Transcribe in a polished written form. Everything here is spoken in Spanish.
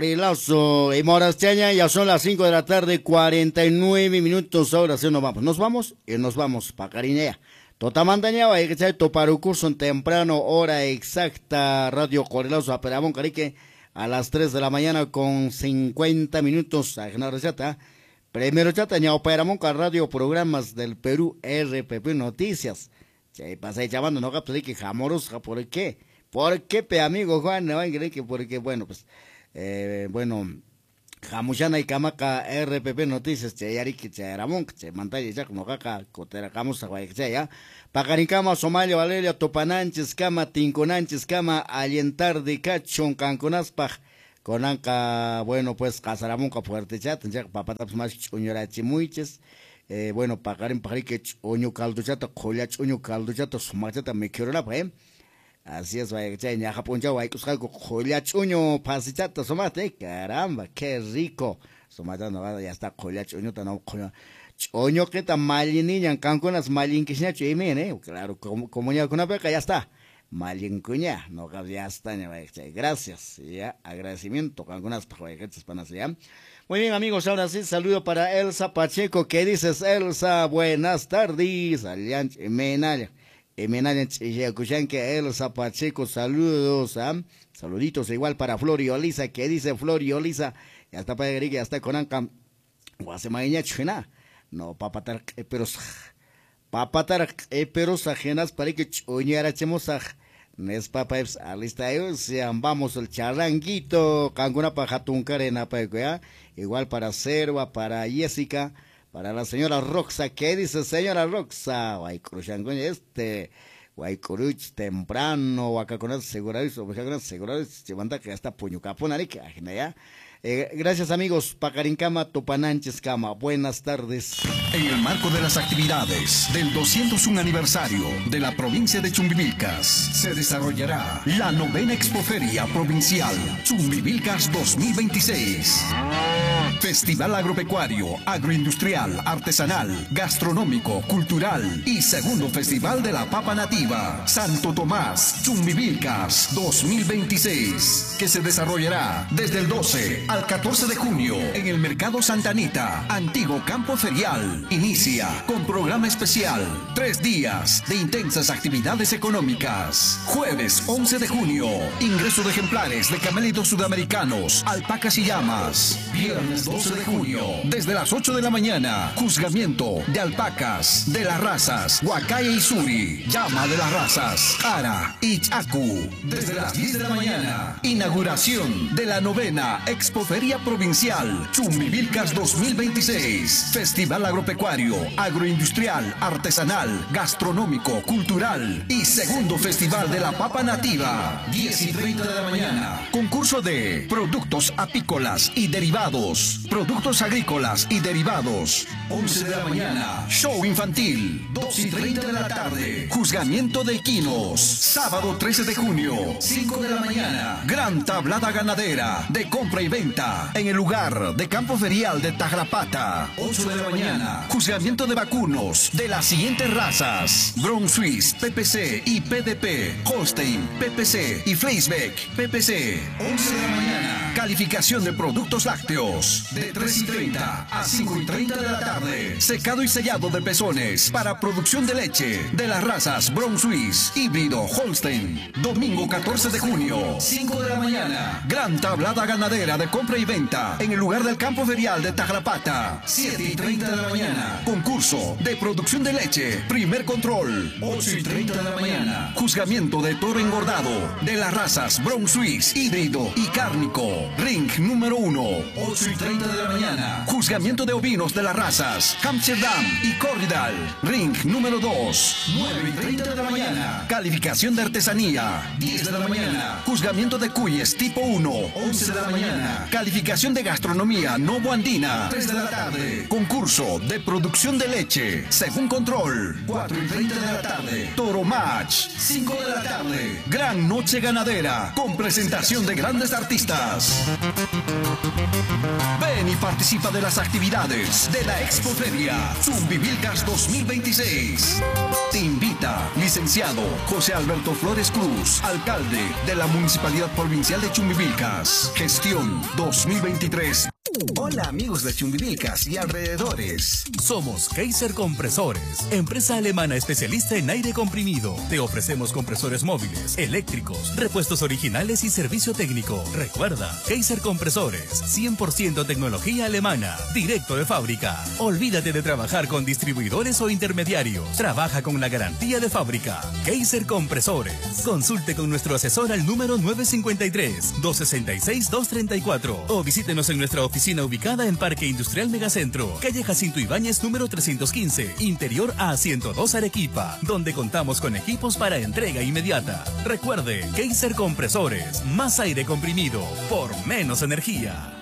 Rilazo y Morasteña, ya son las 5 de la tarde, 49 minutos, ahora sí nos vamos y nos vamos pa' Carinea. Totamandaña, hay que echar toparucurso temprano, hora exacta, Radio Corilazo, Aperamón, Carique, a las 3 de la mañana con 50 minutos, a Genaro Chata, primero Chata, ñao Peramón, Radio Programas del Perú, RPP Noticias, se pasa llamando, no que jamoros, ¿por qué? ¿Por qué, pe amigo Juan? No, que porque, bueno, pues, bueno, Jamushana y Kamaka RPP Noticias, Chayari, Chayaramón, Mantaya, ya como caca, Cotera Camus, ya, Pacarincama, Somalia, Valeria, Topananches, Cama, Tinconanches, Cama, Alientar de Cachon, Canconaspaj, Conanca, bueno, pues, Casaramonca, Fuerte Chat, ya, Papataps más, Chuñorachimuiches, bueno, Pacarin Parique, Oño Calduchata, Colach, Oño Calduchata, Sumachata, me quiero la, Así es, vaya, ya Japón ya va a buscar collachuño, pasichata, somate, caramba, qué rico. Somata no va, ya está collachuño, tan oño que tan maliniñan, canconas malinquiñacho y mene, claro, como ya con una beca, ya está. Malincuña, no, ya está, gracias, ya, agradecimiento, canconas panas, ya. Muy bien, amigos, ahora sí, saludo para Elsa Pacheco, ¿qué dices, Elsa? Buenas tardes, Alianch, Menaya. Que Elsa Pacheco, saludos, saluditos igual para Floriolisa, que dice Floriolisa, ya está para ya está con Anca, Guasemaña China, no papatar, pero ajenas para que chuñara chemosaj, nes papas, alista ellos, vamos el charranguito, canguna pajatun carena para igual para Serva, para Jessica. Para la señora Roxa, ¿qué dice señora Roxa? Guaycruchangoña Guaycuruch temprano, Guacaconas segurados, Ovejaconas segurados, se manda que hasta Puñucaponari, que ya. Gracias amigos, Pacarincama, Topananches Cama, buenas tardes. En el marco de las actividades del 201 aniversario de la provincia de Chumbivilcas, se desarrollará la 9ª Expoferia Provincial Chumbivilcas 2026. Festival agropecuario, agroindustrial, artesanal, gastronómico, cultural y segundo Festival de la Papa Nativa Santo Tomás Chumbivilcas 2026, que se desarrollará desde el 12 al 14 de junio en el Mercado Santa Anita, antiguo campo ferial. Inicia con programa especial, 3 días de intensas actividades económicas. Jueves 11 de junio, ingreso de ejemplares de camélidos sudamericanos, alpacas y llamas. Viernes 12 de junio, desde las 8 de la mañana, juzgamiento de alpacas de las razas Huacaya y Suri, llama de las razas Ara y Chacu. Desde las 10 de la mañana, inauguración de la 9ª Expoferia Provincial Chumbivilcas 2026. Festival agropecuario, agroindustrial, artesanal, gastronómico, cultural y segundo Festival de la Papa Nativa. 10 y 30 de la mañana. Concurso de productos apícolas y derivados. Productos agrícolas y derivados. 11 de la mañana. Show infantil. 2 y 30 de la tarde. Juzgamiento de equinos. Sábado 13 de junio. 5 de la mañana. Gran tablada ganadera de compra y venta en el lugar de campo ferial de Tajrapata. 8 de la mañana. Juzgamiento de vacunos de las siguientes razas: Brown Swiss, PPC y PDP, Holstein, PPC y Fleisbeck, PPC. 11 de la mañana. Calificación de productos lácteos de 3 y 30 a 5 y 30 de la tarde. Secado y sellado de pezones para producción de leche de las razas Brown Swiss, híbrido Holstein. Domingo 14 de junio, 5 de la mañana. Gran tablada ganadera de compra y venta en el lugar del campo ferial de Tajrapata. 7 y 30 de la mañana. Concurso de producción de leche. Primer control. 8 y 30 de la mañana. Juzgamiento de toro engordado de las razas Brown Swiss, híbrido y cárnico. Ring número 1. 8 y 30 de la mañana. Juzgamiento de ovinos de las razas Hampshire Dam y Corridal. Ring número 2. 9 y 30 de la mañana. Calificación de artesanía. 10 de la mañana. Juzgamiento de cuyes tipo 1. 11 de la mañana. Calificación de gastronomía Novo Andina. 3 de la tarde. Concurso de producción de leche según control. 4 y 30 de la tarde. Toro Match. 5 de la tarde. Gran noche ganadera con presentación de grandes artistas. Ven y participa de las actividades de la Expoferia Chumbivilcas 2026. Te invita licenciado José Alberto Flores Cruz, alcalde de la Municipalidad Provincial de Chumbivilcas. Gestión 2023. Hola amigos de Chumbivilcas y alrededores. Somos Kaiser Compresores, empresa alemana especialista en aire comprimido. Te ofrecemos compresores móviles, eléctricos, repuestos originales y servicio técnico. Recuerda, Kaiser Compresores, 100% tecnología alemana, directo de fábrica. Olvídate de trabajar con distribuidores o intermediarios. Trabaja con la garantía de fábrica. Kaiser Compresores. Consulte con nuestro asesor al número 953-266-234 o visítenos en nuestra oficina ubicada en Parque Industrial Megacentro, calle Jacinto Ibáñez número 315, interior A102 Arequipa, donde contamos con equipos para entrega inmediata. Recuerde, Kaiser Compresores, más aire comprimido por menos energía.